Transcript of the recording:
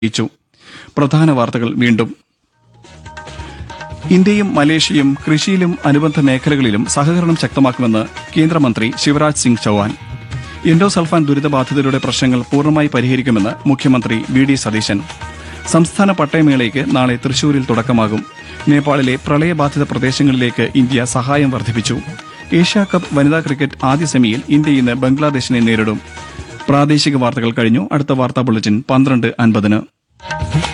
അറിയിച്ചു. പ്രധാന വാർത്തകൾ വീണ്ടും. ഇന്ത്യയും മലേഷ്യയും കൃഷിയിലും അനുബന്ധ മേഖലകളിലും സഹകരണം ശക്തമാക്കുമെന്ന് കേന്ദ്രമന്ത്രി ശിവരാജ് സിംഗ് ചൌഹാൻ. എൻഡോസൾഫാൻ ദുരിതബാധിതരുടെ പ്രശ്നങ്ങൾ പൂർണ്ണമായി പരിഹരിക്കുമെന്ന് മുഖ്യമന്ത്രി വി.ഡി. സതീശൻ. സംസ്ഥാന പട്ടയമേളയ്ക്ക് നാളെ തൃശൂരിൽ തുടക്കമാകും. നേപ്പാളിലെ പ്രളയബാധിത പ്രദേശങ്ങളിലേക്ക് ഇന്ത്യ സഹായം വർദ്ധിപ്പിച്ചു. ഏഷ്യാകപ്പ് വനിതാ ക്രിക്കറ്റ് ആദ്യ സെമിയിൽ ഇന്ത്യ ഇന്ന് ബംഗ്ലാദേശിനെ നേരിടും. പ്രാദേശിക വാർത്തകൾ കഴിഞ്ഞു. അടുത്ത വാർത്താ ബുള്ളറ്റിൻ 12:50-ന്.